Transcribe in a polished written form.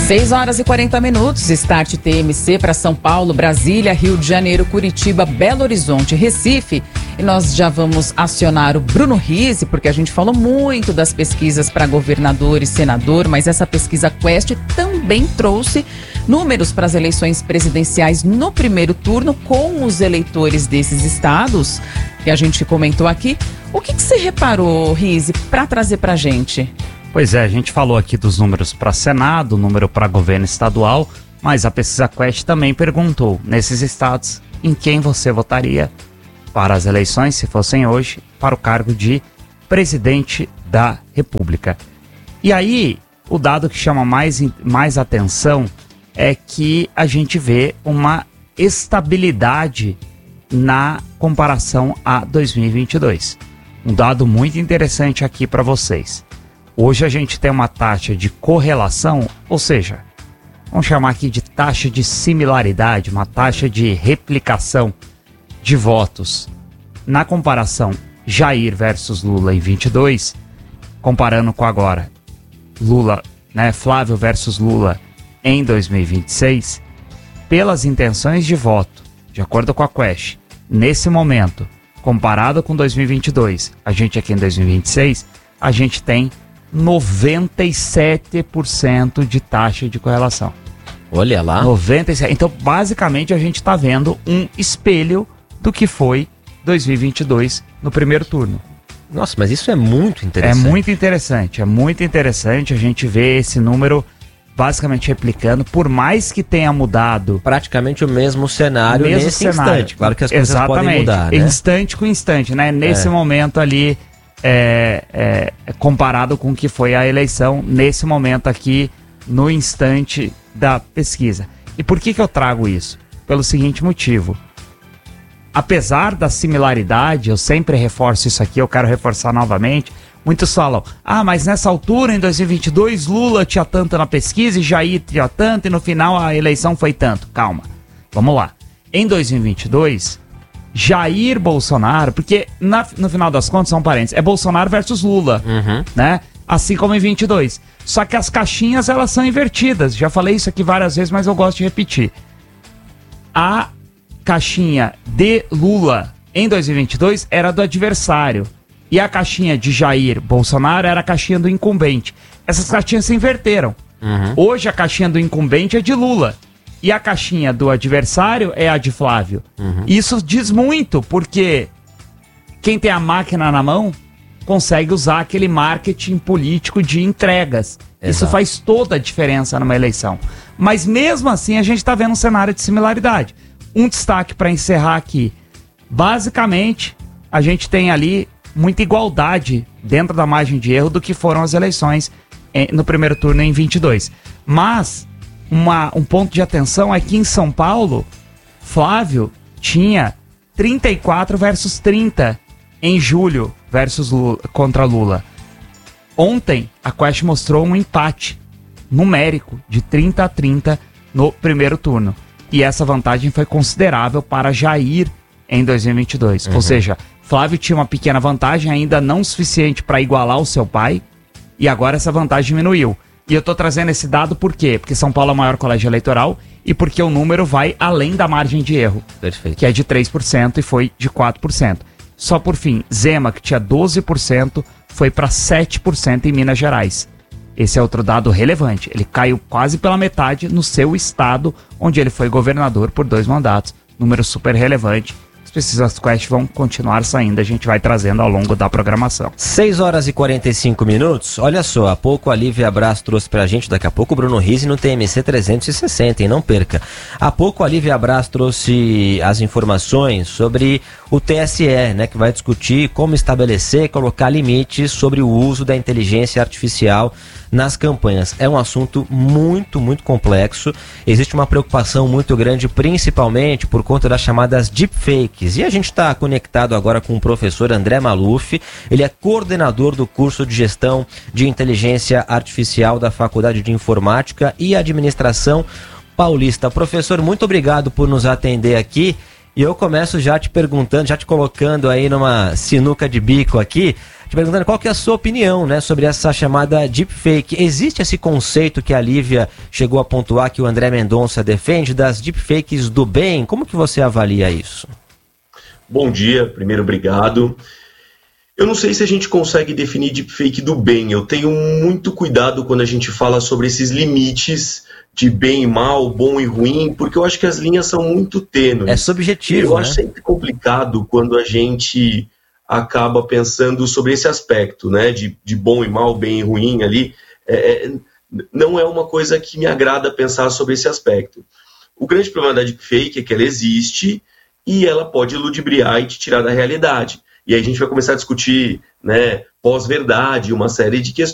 6h40, Start TMC para São Paulo, Brasília, Rio de Janeiro, Curitiba, Belo Horizonte, Recife. E nós já vamos acionar o Bruno Rizzi, porque a gente falou muito das pesquisas para governador e senador, mas essa pesquisa Quest também trouxe números para as eleições presidenciais no primeiro turno com os eleitores desses estados, que a gente comentou aqui. O que você reparou, Rizzi, para trazer para a gente? Pois é, a gente falou aqui dos números para Senado, número para governo estadual, mas a pesquisa Quest também perguntou, nesses estados, em quem você votaria para as eleições, se fossem hoje, para o cargo de presidente da República. E aí, o dado que chama mais atenção é que a gente vê uma estabilidade na comparação a 2022. Um dado muito interessante aqui para vocês. Hoje a gente tem uma taxa de correlação, ou seja, vamos chamar aqui de taxa de similaridade, uma taxa de replicação de votos na comparação Jair versus Lula em 22, comparando com agora Lula, Flávio versus Lula em 2026, pelas intenções de voto, de acordo com a Quest, nesse momento, comparado com 2022, a gente aqui em 2026, a gente tem 97% de taxa de correlação. Olha lá. 97%. Então, basicamente, a gente está vendo um espelho do que foi 2022 no primeiro turno. Nossa, mas isso é muito interessante. É muito interessante a gente ver esse número basicamente replicando, por mais que tenha mudado. Praticamente o mesmo cenário nesse instante. Claro que as coisas podem mudar, né? Instante com instante, né? Nesse momento ali, comparado com o que foi a eleição, nesse momento aqui, no instante da pesquisa. E por que eu trago isso? Pelo seguinte motivo. Apesar da similaridade, eu sempre reforço isso aqui, eu quero reforçar novamente, muitos falam, mas nessa altura, em 2022, Lula tinha tanto na pesquisa e Jair tinha tanto, e no final a eleição foi tanto. Calma, vamos lá. Em 2022, Jair Bolsonaro, porque no final das contas, são parênteses, é Bolsonaro versus Lula, né? Assim como em 22. Só que as caixinhas, elas são invertidas. Já falei isso aqui várias vezes, mas eu gosto de repetir. A caixinha de Lula em 2022 era do adversário. E a caixinha de Jair Bolsonaro era a caixinha do incumbente. Essas caixinhas se inverteram. Hoje a caixinha do incumbente é de Lula. E a caixinha do adversário é a de Flávio. Isso diz muito, porque quem tem a máquina na mão consegue usar aquele marketing político de entregas. Exato. Isso faz toda a diferença numa eleição. Mas mesmo assim a gente está vendo um cenário de similaridade. Um destaque para encerrar aqui. Basicamente, a gente tem ali muita igualdade dentro da margem de erro do que foram as eleições no primeiro turno em 22. Mas um ponto de atenção é que em São Paulo, Flávio tinha 34 versus 30 em julho versus Lula, contra Lula. Ontem, a Quest mostrou um empate numérico de 30-30 no primeiro turno. E essa vantagem foi considerável para Jair em 2022. Ou seja, Flávio tinha uma pequena vantagem, ainda não suficiente para igualar o seu pai, e agora essa vantagem diminuiu. E eu tô trazendo esse dado por quê? Porque São Paulo é o maior colégio eleitoral e porque o número vai além da margem de erro, que é de 3% e foi de 4%. Só por fim, Zema, que tinha 12%, foi para 7% em Minas Gerais. Esse é outro dado relevante. Ele caiu quase pela metade no seu estado, onde ele foi governador por 2 mandatos. Número super relevante. As pesquisas Quest vão continuar saindo, a gente vai trazendo ao longo da programação. 6h45. Olha só, há pouco a Lívia Braz trouxe pra gente, daqui a pouco o Bruno Rizzi no TMC 360, hein? Não perca. Há pouco a Lívia Braz trouxe as informações sobre o TSE, né? Que vai discutir como estabelecer, colocar limites sobre o uso da inteligência artificial nas campanhas. É um assunto muito, muito complexo. Existe uma preocupação muito grande, principalmente por conta das chamadas deepfakes. E a gente está conectado agora com o professor André Maluf. Ele é coordenador do curso de Gestão de Inteligência Artificial da Faculdade de Informática e Administração Paulista. Professor, muito obrigado por nos atender aqui. E eu começo já te perguntando, já te colocando aí numa sinuca de bico aqui, te perguntando qual que é a sua opinião, né, sobre essa chamada deepfake. Existe esse conceito que a Lívia chegou a pontuar, que o André Mendonça defende, das deepfakes do bem? Como que você avalia isso? Bom dia, primeiro obrigado. Eu não sei se a gente consegue definir deepfake do bem. Eu tenho muito cuidado quando a gente fala sobre esses limites de bem e mal, bom e ruim, porque eu acho que as linhas são muito tênues. É subjetivo, Eu acho sempre complicado quando a gente acaba pensando sobre esse aspecto, né, de bom e mal, bem e ruim ali. Não é uma coisa que me agrada pensar sobre esse aspecto. O grande problema da deepfake é que ela existe e ela pode ludibriar e te tirar da realidade. E aí a gente vai começar a discutir, né, pós-verdade, uma série de questões.